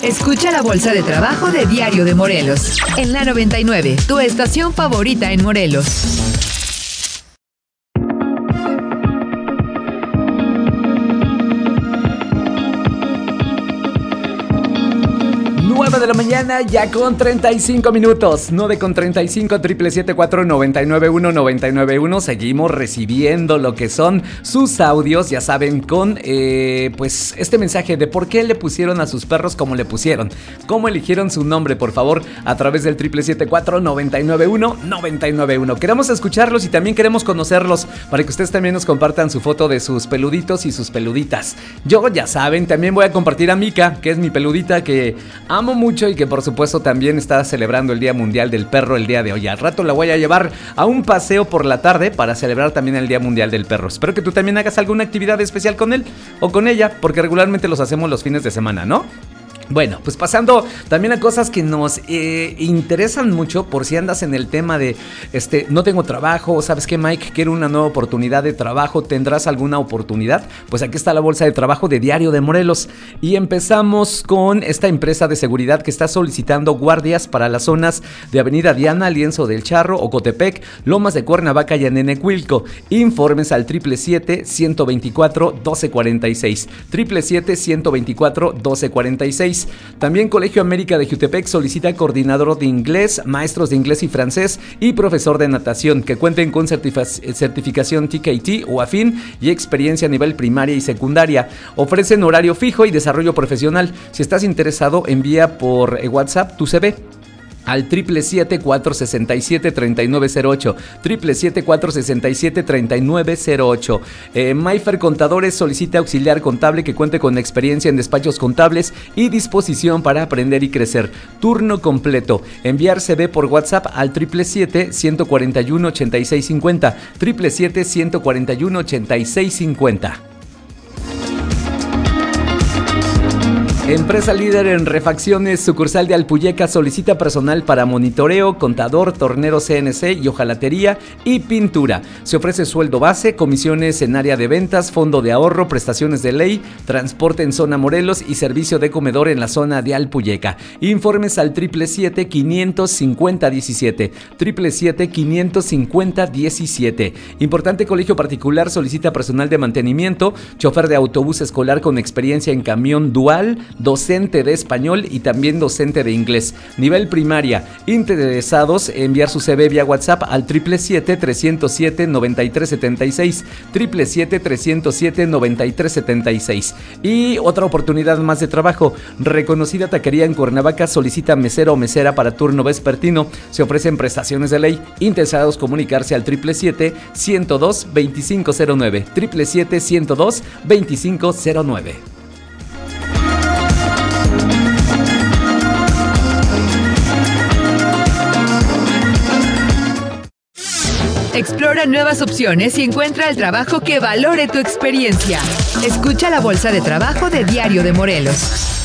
Escucha la bolsa de trabajo de Diario de Morelos. En la 99, tu estación favorita en Morelos. De la mañana, ya con 35 minutos. 9:35, 777-499-1991. Seguimos recibiendo lo que son sus audios, ya saben, con pues este mensaje de por qué le pusieron a sus perros como le pusieron, cómo eligieron su nombre, por favor, a través del 777-499-1991. Queremos escucharlos y también queremos conocerlos para que ustedes también nos compartan su foto de sus peluditos y sus peluditas. Yo, ya saben, también voy a compartir a Mika, que es mi peludita que amo mucho y que por supuesto también está celebrando el Día Mundial del Perro el día de hoy. Al rato la voy a llevar a un paseo por la tarde para celebrar también el Día Mundial del Perro. Espero que tú también hagas alguna actividad especial con él o con ella, porque regularmente los hacemos los fines de semana, ¿no? Bueno, pues pasando también a cosas que nos interesan mucho, por si andas en el tema de no tengo trabajo, ¿sabes qué, Mike? Quiero una nueva oportunidad de trabajo. ¿Tendrás alguna oportunidad? Pues aquí está la bolsa de trabajo de Diario de Morelos. Y empezamos con esta empresa de seguridad que está solicitando guardias para las zonas de Avenida Diana, Lienzo del Charro, Ocotepec, Lomas de Cuernavaca y Anenecuilco. Informes al 777-124-1246. 777-124-1246. También Colegio América de Jutepec solicita coordinador de inglés, maestros de inglés y francés y profesor de natación que cuenten con certificación TKT o afín y experiencia a nivel primaria y secundaria. Ofrecen horario fijo y desarrollo profesional. Si estás interesado, envía por WhatsApp tu CV al 777-467-3908. 777-467-3908. Mayfair Contadores solicita auxiliar contable que cuente con experiencia en despachos contables y disposición para aprender y crecer. Turno completo. Enviar CV por WhatsApp al 777-141-8650. 777-141-8650. Empresa líder en refacciones, sucursal de Alpuyeca, solicita personal para monitoreo, contador, tornero CNC y hojalatería y pintura. Se ofrece sueldo base, comisiones en área de ventas, fondo de ahorro, prestaciones de ley, transporte en zona Morelos y servicio de comedor en la zona de Alpuyeca. Informes al 777-550-17. 777-550-17. Importante colegio particular solicita personal de mantenimiento, chofer de autobús escolar con experiencia en camión dual, docente de español y también docente de inglés. Nivel primaria. Interesados, enviar su CV vía WhatsApp al 777-307-9376. 777-307-9376. Y otra oportunidad más de trabajo. Reconocida taquería en Cuernavaca solicita mesero o mesera para turno vespertino. Se ofrecen prestaciones de ley. Interesados, comunicarse al 777-102-2509. 777-102-2509. Explora nuevas opciones y encuentra el trabajo que valore tu experiencia. Escucha la bolsa de trabajo de Diario de Morelos.